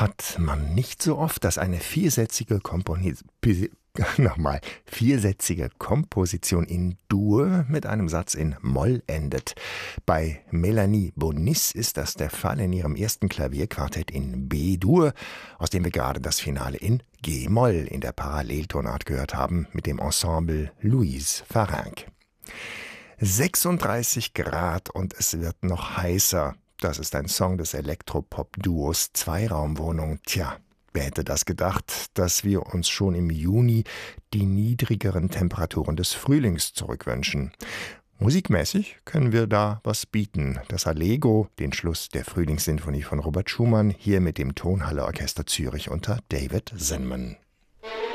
hat man nicht so oft, dass eine viersätzige Komposition in Dur mit einem Satz in Moll endet. Bei Melanie Bonis ist das der Fall in ihrem ersten Klavierquartett in B-Dur, aus dem wir gerade das Finale in G-Moll in der Paralleltonart gehört haben, mit dem Ensemble Louise Farinck. 36 Grad und es wird noch heißer. Das ist ein Song des Elektropop-Duos Zweiraumwohnung. Tja, wer hätte das gedacht, dass wir uns schon im Juni die niedrigeren Temperaturen des Frühlings zurückwünschen. Musikmäßig können wir da was bieten. Das Allegro, den Schluss der Frühlingssinfonie von Robert Schumann, hier mit dem Tonhalle Orchester Zürich unter David Zinman.